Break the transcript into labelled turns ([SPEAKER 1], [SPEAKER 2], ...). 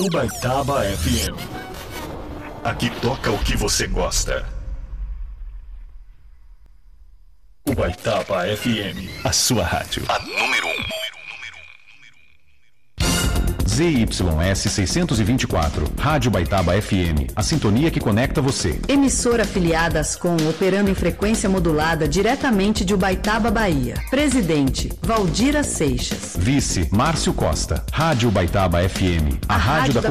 [SPEAKER 1] Ubaitaba FM. Aqui toca o que você gosta. Ubaitaba FM, a sua rádio. A número 1.
[SPEAKER 2] ZYS 624, Rádio Ubaitaba FM, a sintonia que conecta você.
[SPEAKER 3] Emissora afiliada Ascom, operando em frequência modulada diretamente de Ubaitaba, Bahia. Presidente, Valdira Seixas.
[SPEAKER 2] Vice, Márcio Costa. Rádio Ubaitaba FM, a rádio da